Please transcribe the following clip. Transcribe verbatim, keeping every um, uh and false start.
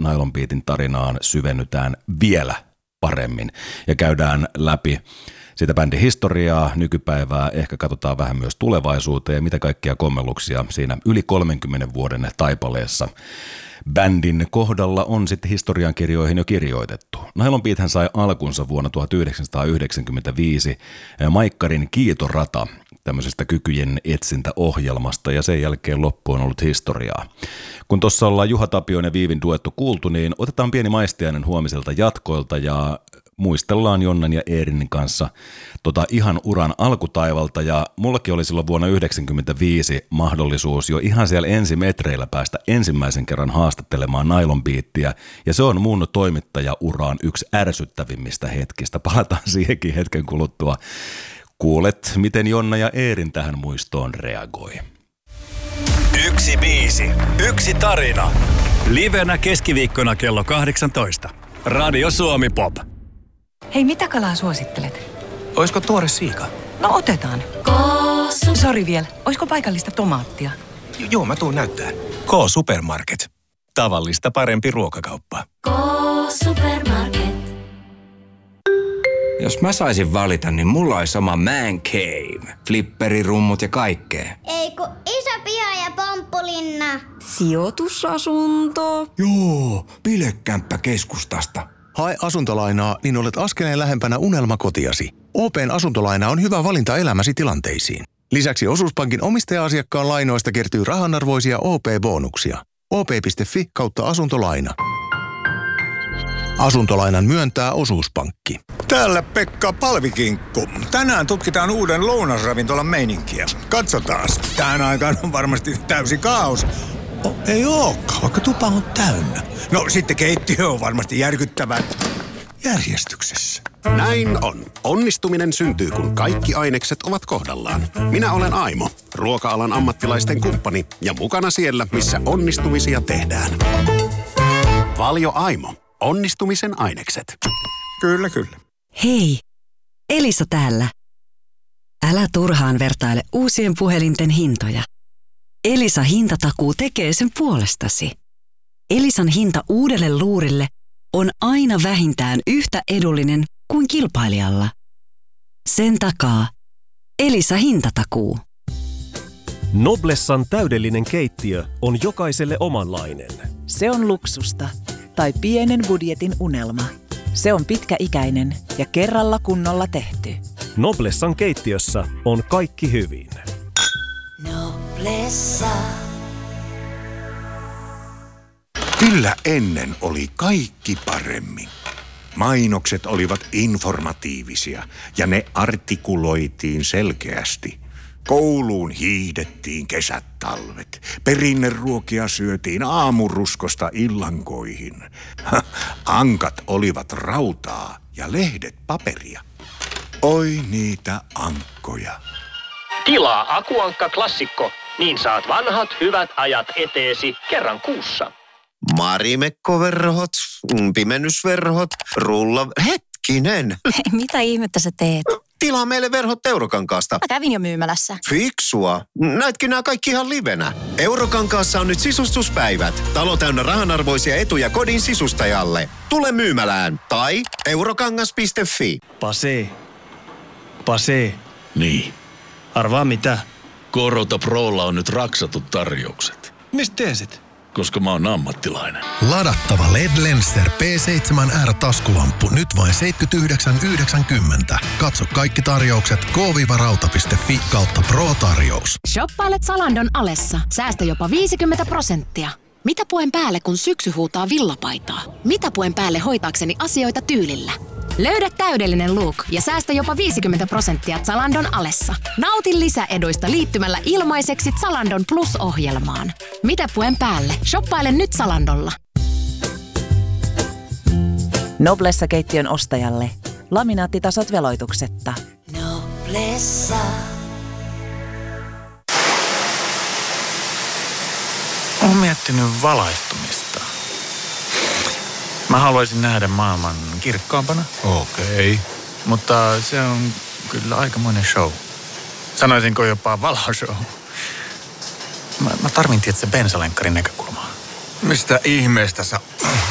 Nylon Beatin tarinaan syvennytään vielä paremmin ja käydään läpi sitä bändin historiaa, nykypäivää, ehkä katsotaan vähän myös tulevaisuuteen ja mitä kaikkia kommelluksia siinä yli kolmenkymmenen vuoden taipaleessa bändin kohdalla on sitten historiankirjoihin jo kirjoitettu. Nylon Beathän sai alkunsa vuonna tuhatyhdeksänsataayhdeksänkymmentäviisi Maikkarin Kiitorata tämmöisestä kykyjen etsintäohjelmasta ja sen jälkeen loppu on ollut historiaa. Kun tuossa ollaan Juha Tapion ja Viivin duetto kuultu, niin otetaan pieni maistiainen huomiselta jatkoilta ja muistellaan Jonnan ja Eerinin kanssa tota ihan uran alkutaivalta ja mullakin oli silloin vuonna yhdeksänkymmentäviisi mahdollisuus jo ihan siellä ensimetreillä päästä ensimmäisen kerran haastattelemaan Nylon Beatia ja se on mun toimittajauraan yksi ärsyttävimmistä hetkistä. Palataan siihenkin hetken kuluttua. Kuulet, miten Jonna ja Eerin tähän muistoon reagoi. Yksi biisi, yksi tarina. Livenä keskiviikkona kello kahdeksantoista. Radio Suomi Pop. Hei, mitä kalaa suosittelet? Oisko tuore siika? No otetaan. Koosu. Sori vielä, oisko paikallista tomaattia? J- joo, mä tuun näyttää. K-Supermarket. Tavallista parempi ruokakauppa. K-Supermarket. Jos mä saisin valita, niin mulla olisi sama man cave. Flipperirummut ja kaikkea. Ei kun iso piha ja pomppulinna. Sijoitusasunto. Joo, bilekämppä keskustasta. Hae asuntolainaa, niin olet askeleen lähempänä unelmakotiasi. O P:n asuntolaina on hyvä valinta elämäsi tilanteisiin. Lisäksi Osuuspankin omistaja-asiakkaan lainoista kertyy rahanarvoisia O P-bonuksia. O P piste Fi kautta asuntolaina. Asuntolainan myöntää Osuuspankki. Täällä Pekka Palvikinkku. Tänään tutkitaan uuden lounasravintolan meininkiä. Katsotaan. Tähän aikaan on varmasti täysi kaos. Oh, ei ookaan, vaikka tupa on täynnä. No sitten keittiö on varmasti järkyttävän järjestyksessä. Näin on. Onnistuminen syntyy, kun kaikki ainekset ovat kohdallaan. Minä olen Aimo, ruoka-alan ammattilaisten kumppani ja mukana siellä, missä onnistumisia tehdään. Valio Aimo. Onnistumisen ainekset. Kyllä, kyllä. Hei, Elisa täällä. Älä turhaan vertaile uusien puhelinten hintoja. Elisa hintatakuu tekee sen puolestasi. Elisan hinta uudelle luurille on aina vähintään yhtä edullinen kuin kilpailijalla. Sen takaa Elisa hintatakuu. Noblessan täydellinen keittiö on jokaiselle omanlainen. Se on luksusta tai pienen budjetin unelma. Se on pitkäikäinen ja kerralla kunnolla tehty. Noblessan keittiössä on kaikki hyvin. Noblessa. Kyllä ennen oli kaikki paremmin. Mainokset olivat informatiivisia ja ne artikuloitiin selkeästi. Kouluun hiihdettiin kesät talvet. Perinneruokia syötiin aamuruskosta illankoihin. Ankat olivat rautaa ja lehdet paperia. Oi niitä ankkoja. Tilaa Akuankka Klassikko, niin saat vanhat hyvät ajat eteesi kerran kuussa. Marimekkoverhot, pimennysverhot, rulla... Hetkinen! Mitä ihmettä sä teet? Tilaa meille verhot Eurokankaasta. Mä kävin jo myymälässä. Fiksua. Näitkin nämä kaikki ihan livenä. Eurokankaassa on nyt sisustuspäivät. Talo täynnä rahanarvoisia etuja kodin sisustajalle. Tule myymälään tai eurokangas piste fi. Pase. Pase. Niin. Arvaa mitä? Korota Prolla on nyt raksatut tarjoukset. Mistä tiesit? Koska mä oon ammattilainen. Ladattava L E D Lenster P seitsemän R -taskulamppu nyt vain seitsemänkymmentäyhdeksän yhdeksänkymmentä. Katso kaikki tarjoukset k rauta piste fi kautta pro-tarjous. Shoppailet Zalandon alessa. Säästä jopa viisikymmentä prosenttia. Mitä puen päälle, kun syksy huutaa villapaitaa? Mitä puen päälle hoitaakseni asioita tyylillä? Löydä täydellinen look ja säästä jopa viisikymmentä prosenttia Zalandon alessa. Nauti lisäeduista liittymällä ilmaiseksi Zalandon Plus-ohjelmaan. Mitä puen päälle? Shoppaile nyt Zalandolla. Noblessa-keittiön ostajalle. Laminaattitasot veloituksetta. Noblessa. Olen miettinyt valaistumista. Mä haluaisin nähdä maailman kirkkaampana. Okei. Okay. Mutta se on kyllä aikamoinen show. Sanoisinko jopa valoshow. Mä, mä tarvin tietysti bensalenkkarin näkökulmaa. Mistä ihmeestä sä